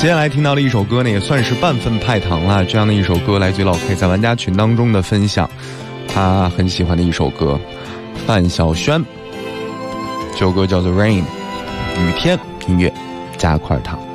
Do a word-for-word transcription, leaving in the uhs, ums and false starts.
接下来听到的一首歌呢，也算是半分派糖了。这样的一首歌来自于老 K 在玩家群当中的分享，他很喜欢的一首歌，范晓萱。这首歌叫做 Rain， 雨天音乐加块糖。